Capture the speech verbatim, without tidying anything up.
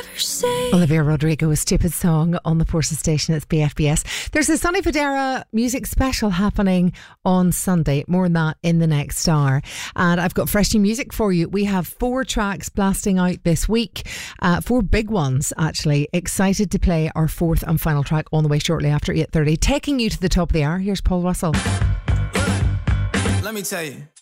never say. Olivia Rodrigo's stupid song on the Forces station. It's B F B S. There's a Sonny Fodera music special happening on Sunday. More on that in the next hour. And I've got fresh new music for you. We have four tracks blasting out this week. Uh, four big ones, actually. Excited to play our fourth and final track on the way shortly after eight thirty. Taking you to the top of the hour. Here's Paul Russell. Let me tell you.